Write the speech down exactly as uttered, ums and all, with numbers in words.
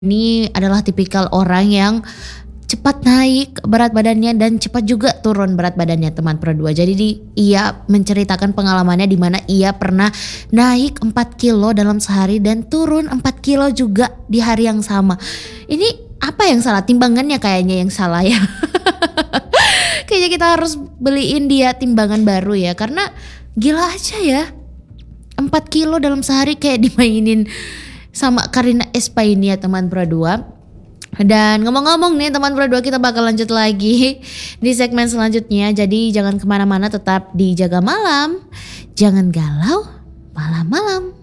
Ini adalah tipikal orang yang cepat naik berat badannya dan cepat juga turun berat badannya teman Pro dua. Jadi di ia menceritakan pengalamannya di mana ia pernah naik empat kilo dalam sehari dan turun empat kilo juga di hari yang sama. Ini apa yang salah? Timbangannya kayaknya yang salah ya. Kayaknya kita harus beliin dia timbangan baru ya, karena gila aja ya. empat kilo dalam sehari kayak dimainin sama Karina Espaini ya teman Pro dua. Dan ngomong-ngomong nih teman Pro dua, kita bakal lanjut lagi di segmen selanjutnya. Jadi jangan kemana-mana, tetap di Jaga Malam. Jangan galau malam-malam.